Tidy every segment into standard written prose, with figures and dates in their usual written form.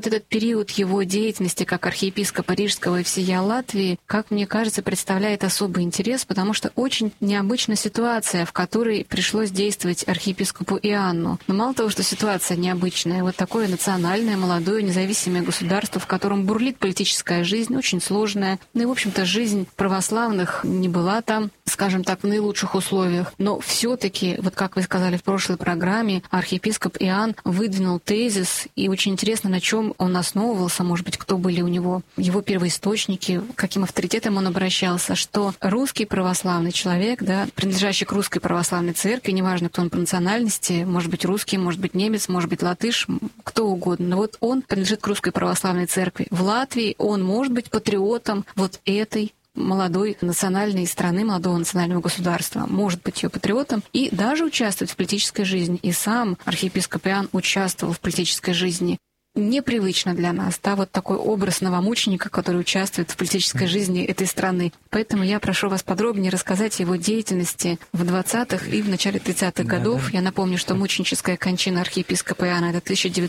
Вот этот период его деятельности как архиепископа Рижского и всея Латвии, как мне кажется, представляет особый интерес, потому что очень необычная ситуация, в которой пришлось действовать архиепископу Иоанну. Но мало того, что ситуация необычная, вот такое национальное, молодое, независимое государство, в котором бурлит политическая жизнь, очень сложная. Ну и, в общем-то, жизнь православных не была там, скажем так, в наилучших условиях. Но все-таки, вот как вы сказали в прошлой программе, архиепископ Иоанн выдвинул тезис, и очень интересно, на чем он основывался, может быть, кто были у него его первоисточники, каким авторитетом он обращался, что русский православный человек, да, принадлежащий к русской православной церкви, неважно, кто он по национальности, может быть, русский, может быть, немец, может быть, латыш, кто угодно, но вот он принадлежит к русской православной церкви. В Латвии он может быть патриотом вот этой молодой национальной страны, молодого национального государства, может быть ее патриотом и даже участвовать в политической жизни. И сам архиепископ Иоанн участвовал в политической жизни. Непривычно для нас, да, вот такой образ новомученика, который участвует в политической жизни этой страны. Поэтому я прошу вас подробнее рассказать о его деятельности в 20-х и в начале 30-х годов. Да. Я напомню, что мученическая кончина архиепископа Иоанна — это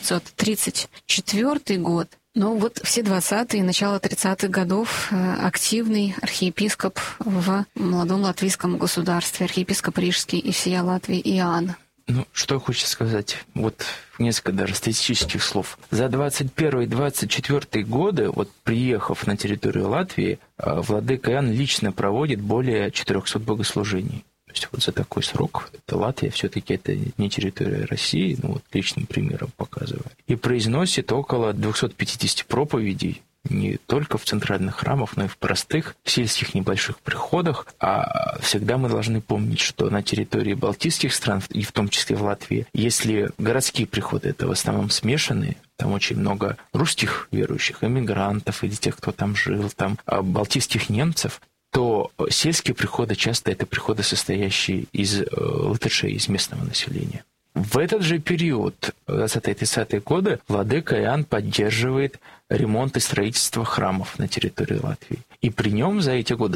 1934 год. Но вот все 20-е и начало 30-х годов активный архиепископ в молодом латвийском государстве, архиепископ Рижский и всея Латвии Иоанн. Ну, что хочется сказать, вот несколько даже статистических слов. За 21 и 24 годы, вот приехав на территорию Латвии, владыка Иоанн лично проводит более 400 богослужений. То есть вот за такой срок, это Латвия, все-таки это не территория России, ну вот личным примером показываю. И произносит около 250 проповедей, не только в центральных храмах, но и в простых сельских небольших приходах. А всегда мы должны помнить, что на территории балтийских стран, и в том числе в Латвии, если городские приходы, это в основном смешанные, там очень много русских верующих, эмигрантов или тех, кто там жил, там балтийских немцев, то сельские приходы часто это приходы, состоящие из латышей, из местного населения. В этот же период, 20-30-е годы, владыка Иоанн поддерживает ремонт и строительство храмов на территории Латвии. И при нем за эти годы,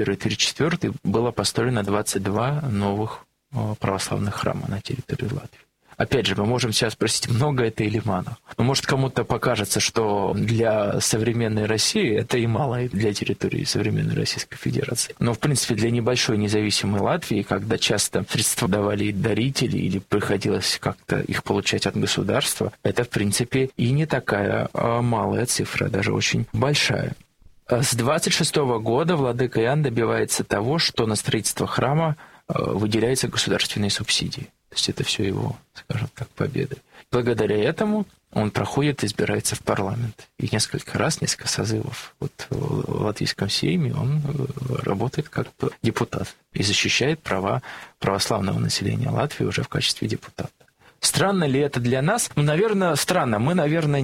21-34, было построено 22 новых православных храма на территории Латвии. Опять же, мы можем себя спросить, много это или мало. Но может кому-то покажется, что для современной России это и мало для территории современной Российской Федерации. Но, в принципе, для небольшой независимой Латвии, когда часто средства давали дарители или приходилось как-то их получать от государства, это, в принципе, и не такая малая цифра, даже очень большая. С 26 года владыка Иоанн добивается того, что на строительство храма выделяются государственные субсидии. То есть это все его, скажем так, победы. Благодаря этому он проходит, избирается в парламент. И несколько созывов в Латвийском Сейме он работает как депутат и защищает права православного населения Латвии уже в качестве депутата. Странно ли это для нас? Ну, наверное, странно. Мы, наверное,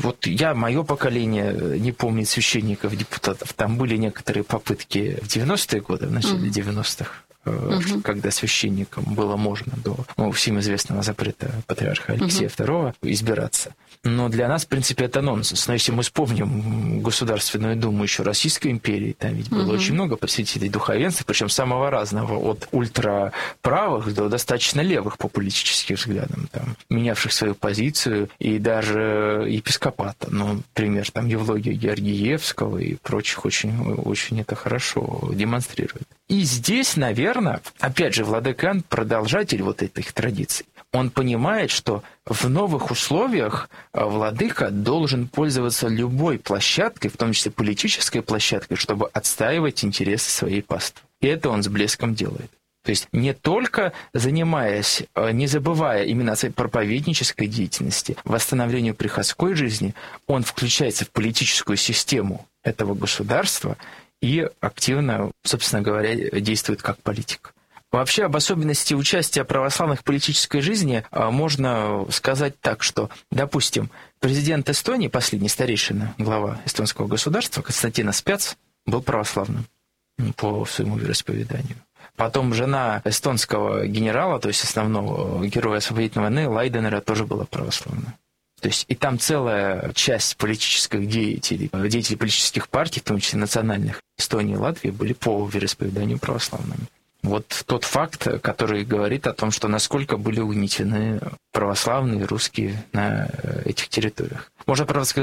мое поколение не помнит священников, депутатов. Там были некоторые попытки в 90-е годы, в начале 90-х. Когда священникам было можно до всем известного запрета патриарха Алексея II избираться. Но для нас, в принципе, это нонсенс. Но если мы вспомним Государственную Думу еще Российской империи, там ведь было очень много представителей духовенства, причем самого разного, от ультраправых до достаточно левых по политическим взглядам, там, менявших свою позицию, и даже епископата. Ну, например, там Евлогия Георгиевского и прочих очень, очень это хорошо демонстрирует. И здесь, наверное, опять же, владыка Иоанн продолжатель вот этих традиций. Он понимает, что в новых условиях владыка должен пользоваться любой площадкой, в том числе политической площадкой, чтобы отстаивать интересы своей паствы. И это он с блеском делает. То есть не только занимаясь, не забывая именно о своей проповеднической деятельности, восстановлению приходской жизни, он включается в политическую систему этого государства и активно, собственно говоря, действует как политик. Вообще, об особенности участия православных в политической жизни можно сказать так, что, допустим, президент Эстонии, последний старейшина, глава эстонского государства, Константин Спяц, был православным по своему вероисповеданию. Потом жена эстонского генерала, то есть основного героя освободительной войны, Лайденера, тоже была православна. То есть и там целая часть политических деятелей политических партий, в том числе национальных, Эстонии и Латвии, были по вероисповеданию православными. вот тот факт, который говорит о том, что насколько были угнетены православные русские на этих территориях. Можно, правда, сказать,